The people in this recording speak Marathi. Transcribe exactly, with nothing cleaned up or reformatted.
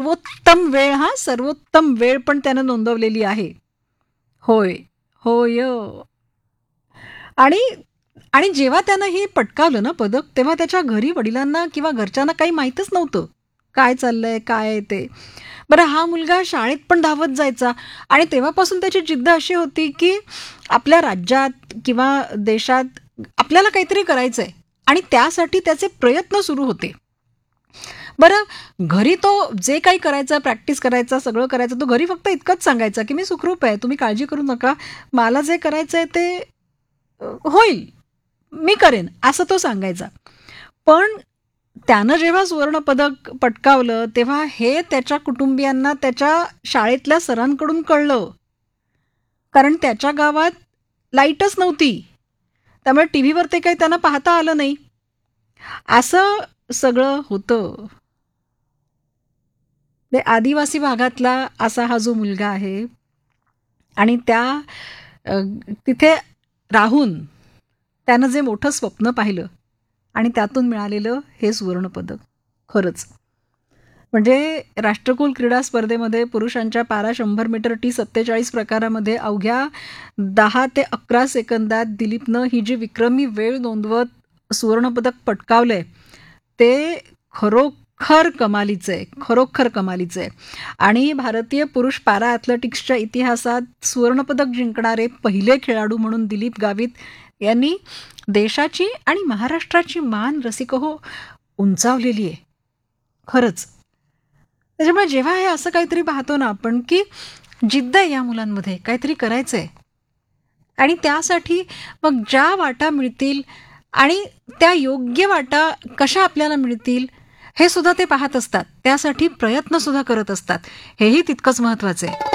सर्वोत्तम वेळ, हा सर्वोत्तम वेळ पण त्यानं नोंदवलेली आहे. होय, होय. आणि आणि जेव्हा त्यानं हे पटकावलं ना पदक, तेव्हा त्याच्या घरी वडिलांना किंवा घरच्यांना काही माहीतच नव्हतं. काय चाललंय, काय आहे ते. बरं, हा मुलगा शाळेत पण धावत जायचा आणि तेव्हापासून त्याची जिद्द अशी होती, की आपल्या राज्यात किंवा देशात आपल्याला काहीतरी करायचंय आणि त्यासाठी त्याचे प्रयत्न सुरू होते. बरं, घरी तो जे काही करायचा, प्रॅक्टिस करायचा, सगळं करायचं, तो घरी फक्त इतकंच सांगायचा, की मी सुखरूप आहे, तुम्ही काळजी करू नका. मला जे करायचंय ते अ, होईल, मी करेन, असं तो सांगायचा. पण त्यानं जेव्हा सुवर्णपदक पटकावलं, तेव्हा हे त्याच्या कुटुंबियांना त्याच्या शाळेतल्या सरांकडून कळलं. कारण त्याच्या गावात लाईटच नव्हती. त्यामुळे टीव्हीवर ते काही त्यांना पाहता आलं नाही. असं सगळं होतं. ते आदिवासी भागातला असा हा जो मुलगा आहे आणि त्या अ, तिथे राहून त्यानं जे मोठं स्वप्न पाहिलं आणि त्यातून मिळालेलं हे सुवर्णपदक, खरंच म्हणजे राष्ट्रकुल क्रीडा स्पर्धेमध्ये पुरुषांच्या पॅरा शंभर मीटर टी सत्तेचाळीस प्रकारामध्ये अवघ्या दहा ते अकरा सेकंदात दिलीपनं ही जी विक्रमी वेळ नोंदवत सुवर्णपदक पटकावलंय, ते खरोखर कमालीचं आहे, खरोखर कमालीचं आहे. आणि भारतीय पुरुष पॅरा ॲथलेटिक्सच्या इतिहासात सुवर्णपदक जिंकणारे पहिले खेळाडू म्हणून दिलीप गावित यांनी देशाची आणि महाराष्ट्राची मान रसिकहो उंचावलेली आहे, खरंच. त्याच्यामुळे जेव्हा हे असं काहीतरी पाहतो ना आपण, की जिद्द आहे या मुलांमध्ये, काहीतरी करायचंय आणि त्यासाठी मग ज्या वाटा मिळतील आणि त्या योग्य वाटा कशा आपल्याला मिळतील हे सुद्धा ते पाहत असतात. त्यासाठी प्रयत्न सुद्धा करत असतात. हेही तितकंच महत्वाचं आहे.